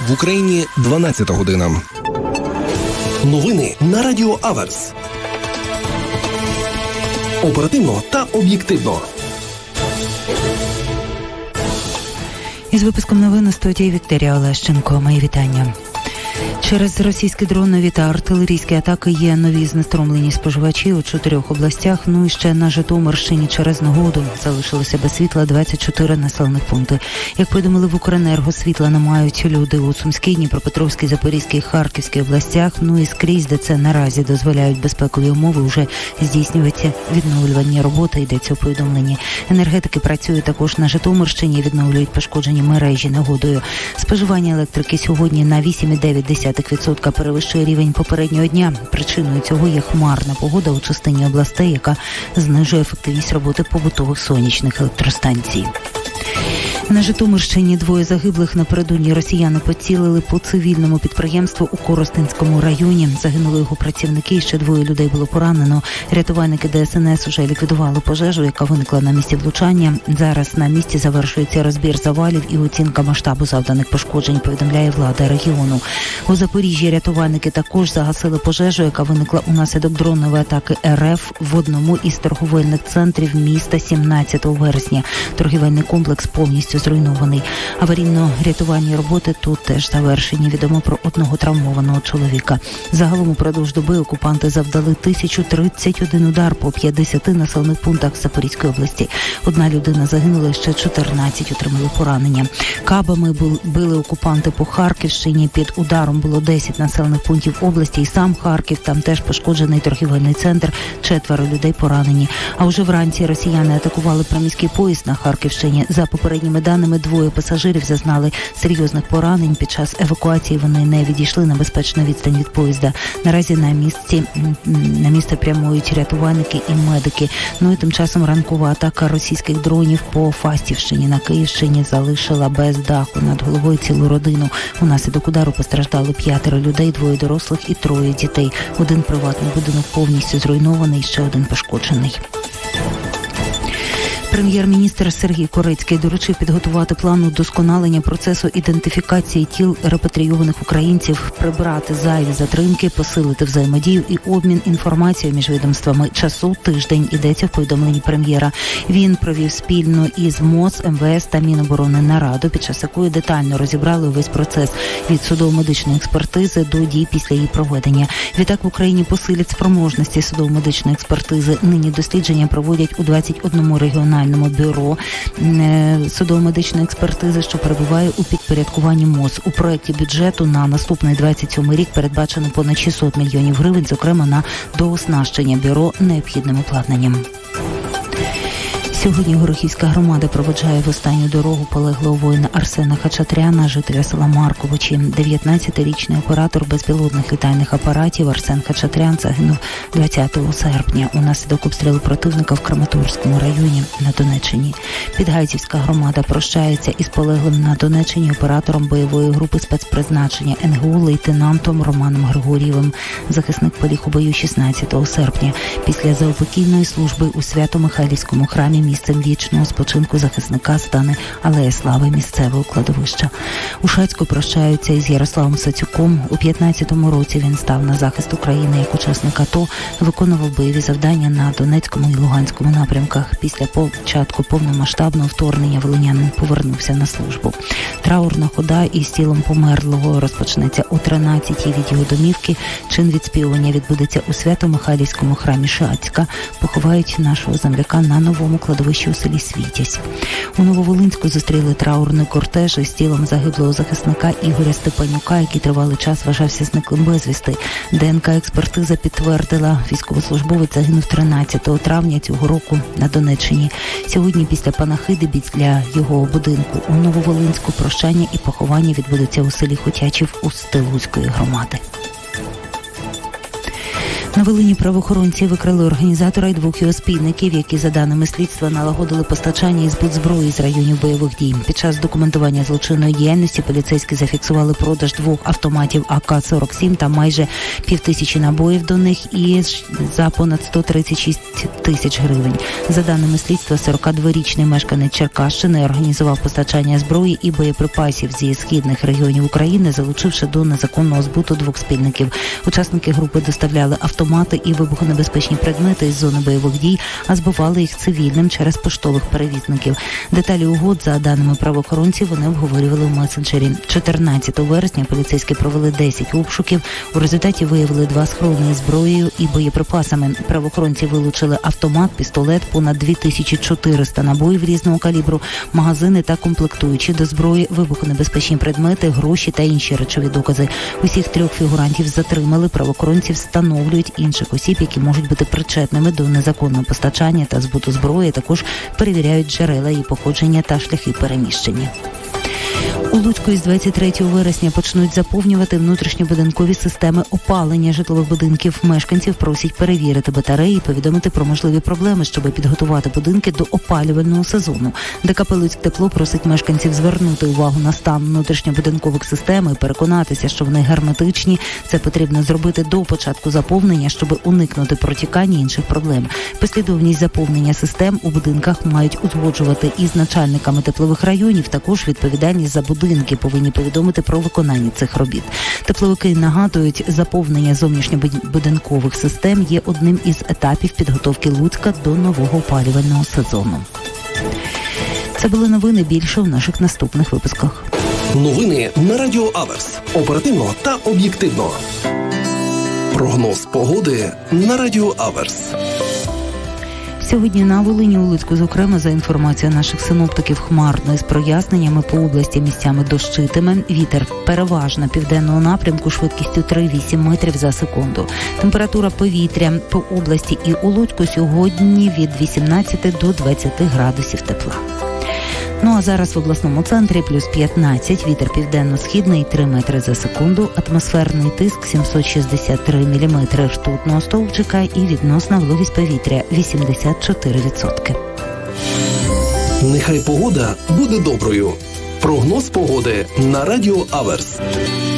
В Україні 12 година. Новини на Радіо Аверс. Оперативно та об'єктивно. Із випуском новин у студії Вікторія Олещенко. Мої вітання. Через російські дронові та артилерійські атаки є нові знеструмлені споживачі у 4 областях. Ну і ще на Житомирщині через негоду залишилося без світла 24 населених пункти. Як повідомили в Укренерго, світла не мають люди у Сумській, Дніпропетровській, Запорізькій, Харківській областях. Ну і скрізь, де це наразі дозволяють безпекові умови, вже здійснюються відновлювальні роботи, йдеться у повідомленні. Енергетики працюють також на Житомирщині і відновлюють пошкоджені мережі негодою. Споживання електрики сьогодні на 8,9% перевищує рівень попереднього дня. Причиною цього є хмарна погода у частині областей, яка знижує ефективність роботи побутових сонячних електростанцій. На Житомирщині 2 загиблих. Напередодні росіяни поцілили по цивільному підприємству у Коростенському районі. Загинули його працівники, ще 2 людей було поранено. Рятувальники ДСНС вже ліквідували пожежу, яка виникла на місці влучання. Зараз на місці завершується розбір завалів і оцінка масштабу завданих пошкоджень, повідомляє влада регіону. У Запоріжжі рятувальники також загасили пожежу, яка виникла унаслідок дронової атаки РФ в одному із торговельних центрів міста 17 вересня. Торгівельний комплекс повністю зруйнований. Аварійно-рятувальні роботи тут теж завершені. Відомо про 1 травмованого чоловіка. Загалом упродовж доби окупанти завдали 1031 удар по 50 населених пунктах Запорізької області. 1 людина загинула, ще 14 отримали поранення. Кабами били окупанти по Харківщині. Під ударом було 10 населених пунктів області і сам Харків. Там теж пошкоджений торгівельний центр. 4 людей поранені. А вже вранці росіяни атакували приміський поїзд на Харківщині. За попередніми даними, 2 пасажирів зазнали серйозних поранень. Під час евакуації вони не відійшли на безпечну відстань від поїзда. Наразі на місце прямують рятувальники і медики. Ну і тим часом ранкова атака російських дронів по Фастівщині на Київщині залишила без даху над головою цілу родину. Унаслідок удару постраждали 5 людей, 2 дорослих і 3 дітей. 1 приватний будинок повністю зруйнований, ще 1 пошкоджений. Прем'єр-міністр Сергій Корецький доручив підготувати план удосконалення процесу ідентифікації тіл репатрійованих українців, прибрати зайві затримки, посилити взаємодію і обмін інформацією між відомствами. Часу тиждень, йдеться в повідомленні прем'єра. Він провів спільно із МОЗ, МВС та Міноборони нараду, під час якої детально розібрали увесь процес від судово-медичної експертизи до дій після її проведення. Відтак в Україні посилять спроможності судово-медичної експертизи. Нині дослідження проводять у 21 регіональному бюро судово-медичної експертизи, що перебуває у підпорядкуванні МОЗ. У проєкті бюджету на наступний 27 рік передбачено понад 600 мільйонів гривень, зокрема на дооснащення бюро необхідним обладнанням. Сьогодні Горохівська громада проводжає в останню дорогу полеглого воїна Арсена Хачатряна, жителя села Марковичі. 19-річний оператор безпілотних літальних апаратів Арсен Хачатрян загинув 20 серпня унаслідок обстрілу противника в Краматорському районі на Донеччині. Підгайцівська громада прощається із полеглим на Донеччині оператором бойової групи спецпризначення НГУ лейтенантом Романом Григорієвим. Захисник поліг у бою 16 серпня. Після заупокійної служби у Свято-Михайлівському храмі місцем вічного спочинку захисника стане Алея Слави місцевого кладовища. У Шацьку прощаються із Ярославом Сацюком. У 15-му році він став на захист України як учасник АТО, виконував бойові завдання на Донецькому і Луганському напрямках. Після початку повномасштабного вторгнення волинянин повернувся на службу. Траурна хода із тілом померлого розпочнеться о 13-й від його домівки. Чин відспівування відбудеться у Свято-Михайлівському храмі Шацька. Поховають нашого земляка на новому кладовищі у селі Світязь. У Нововолинську зустріли траурний кортеж із тілом загиблого захисника Ігоря Степанюка, який тривалий час вважався зниклим безвісти. ДНК-експертиза підтвердила, військовослужбовець загинув 13 травня цього року на Донеччині. Сьогодні після панахиди біля його будинку у Нововолинську прощання і поховання відбудуться у селі Хотячів у Стилуцької громади. На Волині правоохоронці викрили організатора і двох його спільників, які, за даними слідства, налагодили постачання і збут зброї з районів бойових дій. Під час документування злочинної діяльності поліцейські зафіксували продаж 2 автоматів АК-47 та майже 5000 набоїв до них і за понад 136 тисяч гривень. За даними слідства, 42-річний мешканець Черкащини організував постачання зброї і боєприпасів зі східних регіонів України, залучивши до незаконного збуту 2 спільників. Учасники групи доставляли автомати і вибухонебезпечні предмети із зони бойових дій, а збували їх цивільним через поштових перевізників. Деталі угод, за даними правоохоронців, вони обговорювали в месенджері. 14 вересня поліцейські провели 10 обшуків. У результаті виявили 2 схрони із зброєю і боєприпасами. Правоохоронці вилучили автомат, пістолет, понад 2400 набоїв різного калібру, магазини та комплектуючі до зброї, вибухонебезпечні предмети, гроші та інші речові докази. Усіх 3 фігурантів затримали. Правоохоронці встановлюють інших осіб, які можуть бути причетними до незаконного постачання та збуту зброї, також перевіряють джерела її походження та шляхи переміщення. У Луцьку із 23 вересня почнуть заповнювати внутрішньобудинкові системи опалення житлових будинків. Мешканців просять перевірити батареї і повідомити про можливі проблеми, щоб підготувати будинки до опалювального сезону. ДКП «Луцьктепло» просить мешканців звернути увагу на стан внутрішньобудинкових систем і переконатися, що вони герметичні. Це потрібно зробити до початку заповнення, щоб уникнути протікання інших проблем. Послідовність заповнення систем у будинках мають узгоджувати із начальниками теплових районів. Також відповідальність за будинки повинні повідомити про виконання цих робіт. Тепловики нагадують, заповнення зовнішньобудинкових систем є одним із етапів підготовки Луцька до нового опалювального сезону. Це були новини, більше у наших наступних випусках. Новини на Радіо Аверс. Оперативно та об'єктивно. Прогноз погоди на Радіо Аверс. Сьогодні на Волині, у Луцьку, зокрема, за інформацією наших синоптиків, хмарно із проясненнями, по області місцями дощитиме. Вітер переважно південного напрямку швидкістю 3,8 метрів за секунду. Температура повітря по області і у Луцьку сьогодні від 18 до 20 градусів тепла. Ну а зараз в обласному центрі плюс 15, вітер південно-східний 3 метри за секунду, атмосферний тиск 763 міліметри ртутного стовпчика і відносна вологість повітря 84%. Нехай погода буде доброю. Прогноз погоди на Радіо Аверс.